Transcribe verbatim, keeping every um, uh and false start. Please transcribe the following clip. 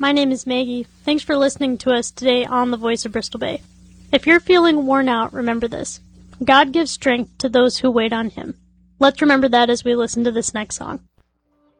My name is Maggie. Thanks for listening to us today on The Voice of Bristol Bay. If you're feeling worn out, remember this. God gives strength to those who wait on Him. Let's remember that as we listen to this next song.